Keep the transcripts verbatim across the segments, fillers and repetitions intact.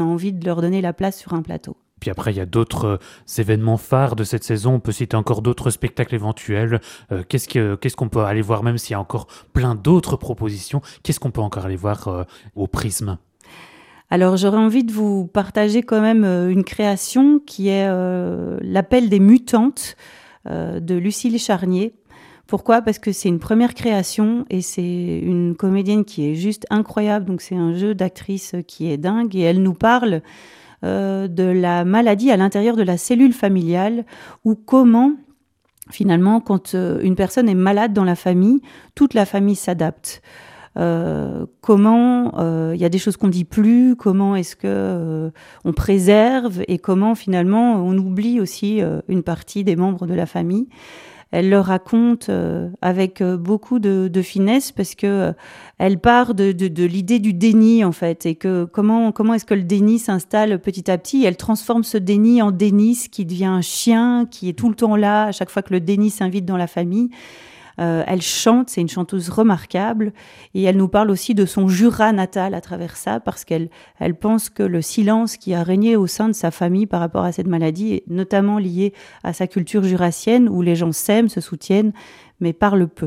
a envie de leur donner la place sur un plateau. Puis après, il y a d'autres euh, événements phares de cette saison. On peut citer encore d'autres spectacles éventuels. Euh, qu'est-ce, que, qu'est-ce qu'on peut aller voir, même s'il y a encore plein d'autres propositions? Qu'est-ce qu'on peut encore aller voir euh, au Prisme? Alors j'aurais envie de vous partager quand même euh, une création qui est euh, L'Appel des mutantes euh, de Lucille Charnier. Pourquoi ? Parce que c'est une première création et c'est une comédienne qui est juste incroyable. Donc c'est un jeu d'actrice qui est dingue et elle nous parle euh, de la maladie à l'intérieur de la cellule familiale ou comment finalement quand euh, une personne est malade dans la famille, toute la famille s'adapte. Euh, comment il euh, y a des choses qu'on dit plus, comment est-ce que euh, on préserve et comment finalement on oublie aussi euh, une partie des membres de la famille. Elle le raconte euh, avec euh, beaucoup de, de finesse parce que euh, elle part de, de, de l'idée du déni en fait et que comment comment est-ce que le déni s'installe petit à petit. Et elle transforme ce déni en dénis qui devient un chien qui est tout le temps là à chaque fois que le déni s'invite dans la famille. Euh, elle chante, c'est une chanteuse remarquable et elle nous parle aussi de son Jura natal à travers ça parce qu'elle elle pense que le silence qui a régné au sein de sa famille par rapport à cette maladie est notamment lié à sa culture jurassienne où les gens s'aiment, se soutiennent mais parlent peu.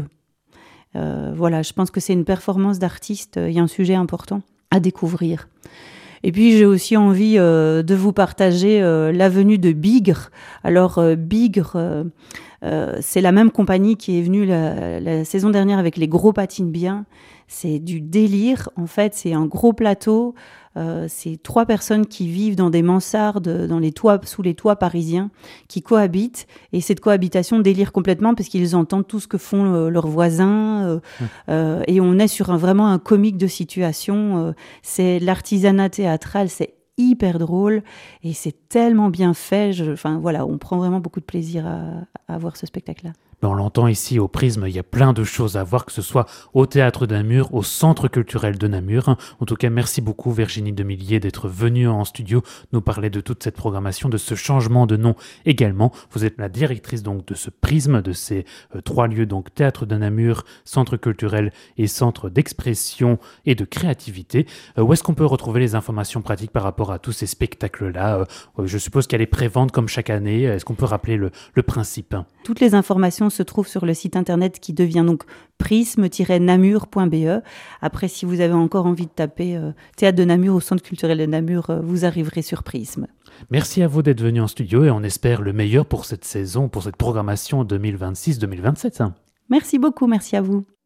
Euh, voilà, je pense que c'est une performance d'artiste, il y a un sujet important à découvrir. Et puis j'ai aussi envie euh, de vous partager euh, la venue de Bigre. Alors euh, Bigre, euh, euh, c'est la même compagnie qui est venue la, la saison dernière avec Les Gros Patines Bien. C'est du délire. En fait, c'est un gros plateau. Euh, c'est trois personnes qui vivent dans des mansardes, dans les toits, sous les toits parisiens, qui cohabitent. Et cette cohabitation délire complètement parce qu'ils entendent tout ce que font euh, leurs voisins. Euh, mmh. euh, et on est sur un, vraiment un comique de situation. Euh, c'est l'artisanat théâtral, c'est hyper drôle et c'est tellement bien fait. Je, enfin voilà, on prend vraiment beaucoup de plaisir à, à voir ce spectacle-là. On l'entend ici au Prisme, il y a plein de choses à voir, que ce soit au Théâtre de Namur, au Centre culturel de Namur. En tout cas, merci beaucoup Virginie Demillier d'être venue en studio nous parler de toute cette programmation, de ce changement de nom également. Vous êtes la directrice donc de ce Prisme, de ces euh, trois lieux, donc Théâtre de Namur, Centre culturel et Centre d'expression et de créativité. Euh, où est-ce qu'on peut retrouver les informations pratiques par rapport à tous ces spectacles-là ? euh, Je suppose qu'il y a les préventes comme chaque année. Est-ce qu'on peut rappeler le, le principe ? Toutes les informations se trouve sur le site internet qui devient donc prisme tiret namur point b e. Après, si vous avez encore envie de taper euh, Théâtre de Namur au Centre culturel de Namur, euh, vous arriverez sur Prisme. Merci à vous d'être venu en studio et on espère le meilleur pour cette saison, pour cette programmation deux mille vingt-six deux mille vingt-sept. Merci beaucoup, merci à vous.